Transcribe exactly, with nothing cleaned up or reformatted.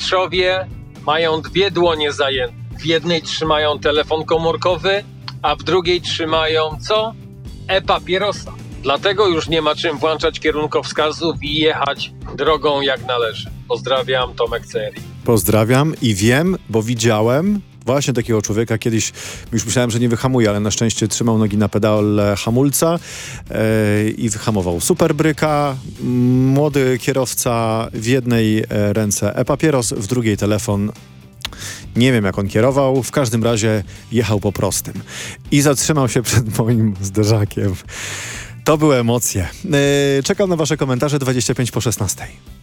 mistrzowie mają dwie dłonie zajęte. W jednej trzymają telefon komórkowy, a w drugiej trzymają co? E-papierosa. Dlatego już nie ma czym włączać kierunkowskazów i jechać drogą jak należy. Pozdrawiam, Tomek Ceri. Pozdrawiam i wiem, bo widziałem właśnie takiego człowieka. Kiedyś już myślałem, że nie wyhamuje, ale na szczęście trzymał nogi na pedale hamulca yy, i wyhamował. Super bryka, młody kierowca, w jednej ręce e-papieros, w drugiej telefon. Nie wiem, jak on kierował, w każdym razie jechał po prostym. I zatrzymał się przed moim zderzakiem. To były emocje. Yy, czekam na wasze komentarze dwadzieścia pięć po szesnastej.